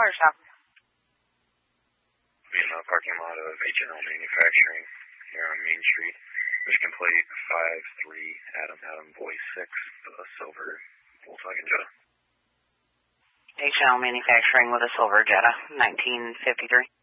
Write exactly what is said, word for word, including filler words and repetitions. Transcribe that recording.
Auto Shop. In the parking lot of H and L Manufacturing here on Main Street. Michigan plate five three Adam Adam Boy six, a silver Volkswagen Jetta. H and L Manufacturing with a silver Jetta, nineteen fifty-three.